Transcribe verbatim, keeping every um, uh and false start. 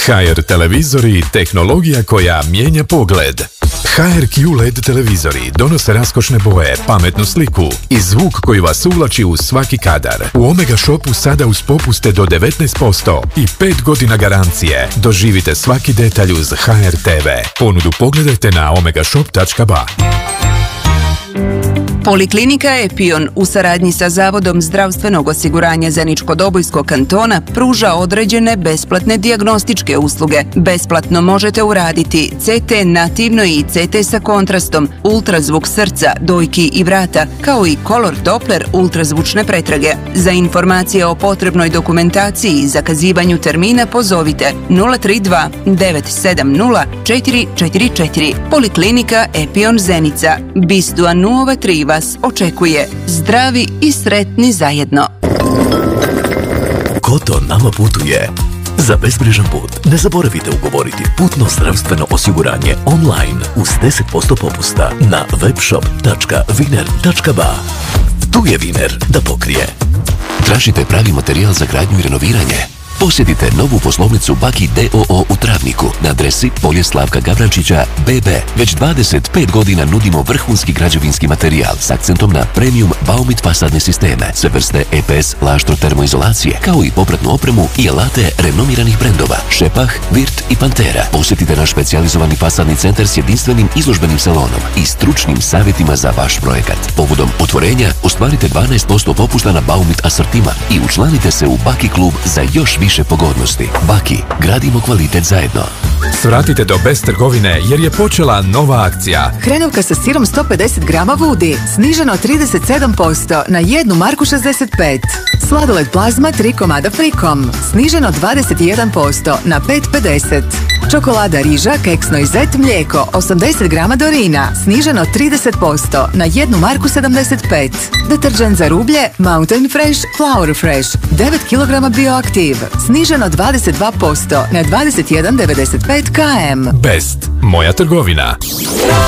H R televizori, tehnologija koja mijenja pogled. H R Q L E D televizori donose raskošne boje, pametnu sliku i zvuk koji vas uvlači u svaki kadar. U Omega Shopu sada uz popuste do devetnaest posto i pet godina garancije. Doživite svaki detalj uz H R T V. Ponudu pogledajte na omegashop tačka ba. Poliklinika Epion u saradnji sa Zavodom zdravstvenog osiguranja Zeničko-Dobojskog kantona pruža određene besplatne dijagnostičke usluge. Besplatno možete uraditi C T nativno i C T sa kontrastom, ultrazvuk srca, dojki i vrata, kao i Color Doppler ultrazvučne pretrage. Za informacije o potrebnoj dokumentaciji i zakazivanju termina pozovite nula tri dva devet sedam nula četiri četiri četiri. Poliklinika Epion Zenica. Bistua Nuova tri vas očekuje. Zdravi i sretni zajedno. Koto nama putuje. Za bezbrižan put ne zaboravite ugovoriti putno zdravstveno osiguranje online uz deset posto popusta na webshop tačka viner tačka ba. Tu je Viner da pokrije. Tražite pravi materijal za gradnju i renoviranje? Posjetite novu poslovnicu Baki D O O u Travniku na adresi Polje Slavka Gavrančića B B. Već dvadeset pet godina nudimo vrhunski građevinski materijal s akcentom na premium Baumit fasadne sisteme, sve vrste E P S laštro termoizolacije, kao i popratnu opremu i alate renomiranih brendova Šepah, Virt i Pantera. Posjetite naš specijalizovani fasadni centar s jedinstvenim izložbenim salonom i stručnim savjetima za vaš projekat. Povodom otvorenja ostvarite dvanaest posto popusta na Baumit asortiman i učlanite se u Baki klub za još više pogodnosti. Baki, gradimo kvalitet zajedno. Svratite do Best trgovine jer je počela nova akcija. Hrenovka sa sirom sto pedeset grama Vudi, sniženo trideset sedam posto na jednu marku šezdeset pet. Sladoled plazma tri komada frikom, sniženo dvadeset jedan posto na pet pedeset. Čokolada riža, keksno i zet mlijeko, osamdeset grama Dorina, sniženo trideset posto na jednu marku sedamdeset pet. Deterđent za rublje Mountain Fresh, Flower Fresh, devet kilograma Bioaktiv, sniženo dvadeset dva posto na dvadeset jedan devedeset pet kilometara. Best, moja trgovina.